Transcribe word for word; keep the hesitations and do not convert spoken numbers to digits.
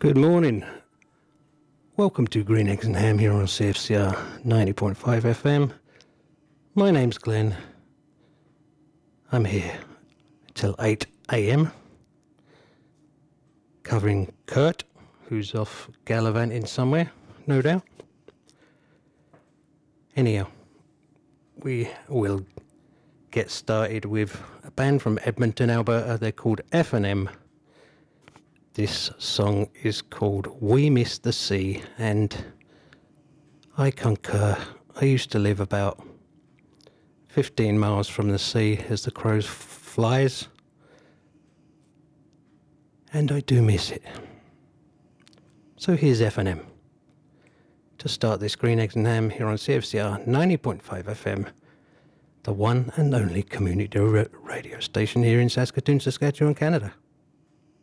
Good morning. Welcome to Green Eggs and Ham here on C F C R ninety point five F M. My name's Glenn. I'm here till eight a.m. covering Kurt, who's off gallivanting somewhere, no doubt. Anyhow, we will get started with a band from Edmonton, Alberta. They're called F and M. This song is called We Miss the Sea, and I concur. I used to live about fifteen miles from the sea as the crow f- flies, and I do miss it. So here's F and M to start this Green Eggs and Ham here on C F C R ninety point five F M, the one and only community radio station here in Saskatoon, Saskatchewan, Canada.